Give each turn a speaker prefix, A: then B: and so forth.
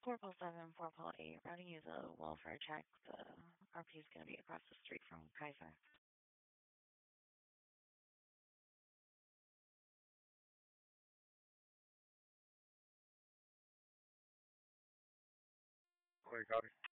A: 407, 408, routing you the welfare check. The RP is going to be across the street from Kaiser.
B: Quick, copy.